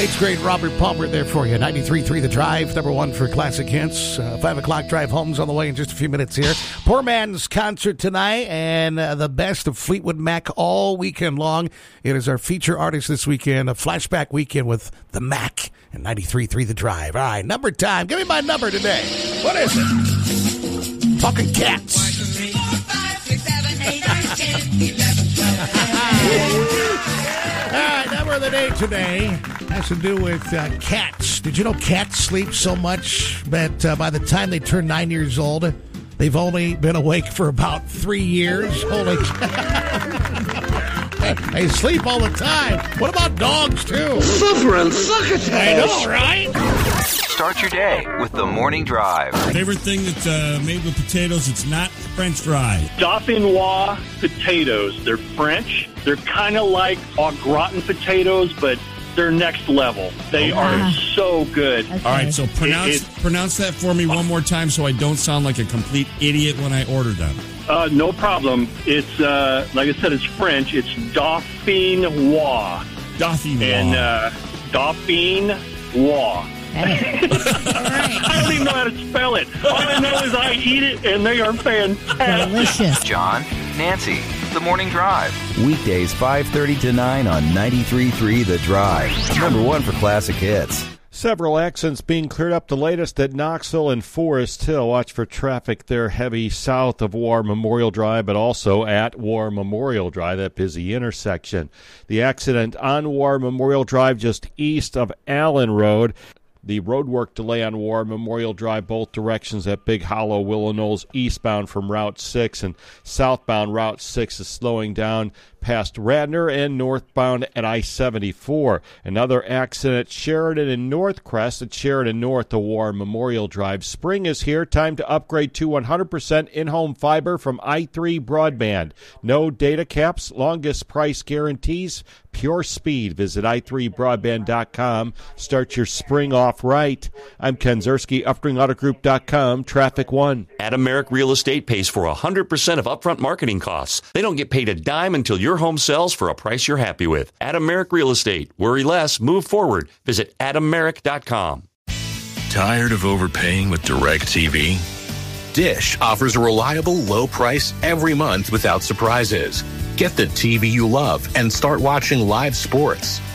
Late great Robert Palmer there for you. 93.3 The Drive, number one for classic hits. 5 o'clock drive home's on the way in just a few minutes here. Poor Man's concert tonight and the best of Fleetwood Mac all weekend long. It is our feature artist this weekend, a flashback weekend with the Mac and 93.3 The Drive. All right, number time. Give me my number today. What is it? Talking cats. 1, 2, 3, 4, 5, 6, 7, 8, 9, 10, 11, 12. All right, number of the day today has to do with cats. Did you know cats sleep so much that by the time they turn 9 years old, they've only been awake for about 3 years? Holy They sleep all the time. What about dogs, too? Suffer and succotash. I know, right? Start your day with the Morning Drive. Favorite thing that's made with potatoes, it's not French fries. Dauphinois potatoes. They're French. They're kind of like au gratin potatoes, but they're next level. They are so good. Okay. All right, so pronounce that for me one more time so I don't sound like a complete idiot when I order them. No problem. It's, like I said, it's French. It's Dauphinois. Dauphinois. And Dauphinois. I don't even know how to spell it. All I know is I eat it, and they are fantastic. Delicious. John, Nancy, The Morning Drive. Weekdays 5:30 to 9 on 93.3 The Drive. Number one for classic hits. Several accidents being cleared up. The latest at Knoxville and Forest Hill. Watch for traffic there heavy south of War Memorial Drive, but also at War Memorial Drive, that busy intersection. The accident on War Memorial Drive just east of Allen Road. The roadwork delay on War Memorial Drive, both directions at Big Hollow, Willow Knolls, eastbound from Route 6, and southbound Route 6 is slowing down past Radnor and northbound at I-74. Another accident at Sheridan and Northcrest at Sheridan North to War Memorial Drive. Spring is here. Time to upgrade to 100% in-home fiber from i3 Broadband. No data caps, longest price guarantees, pure speed. Visit i3broadband.com. Start your spring off right. I'm Ken Zerski, UpringAutoGroup.com, Traffic 1. Adam Merrick Real Estate pays for 100% of upfront marketing costs. They don't get paid a dime until your home sells for a price you're happy with. Adam Merrick Real Estate. Worry less, move forward. Visit AdamMerrick.com. Tired of overpaying with DirecTV? Dish offers a reliable, low price every month without surprises. Get the TV you love and start watching live sports,